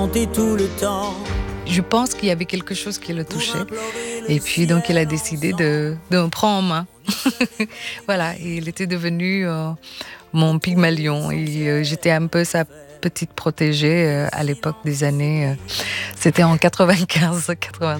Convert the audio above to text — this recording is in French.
tout le temps. Je pense qu'il y avait quelque chose qui le touchait. Et puis, donc, il a décidé de me prendre en main. Voilà, et il était devenu mon Pygmalion. Et j'étais un peu sa petite protégée à l'époque des années. C'était en 95, 96.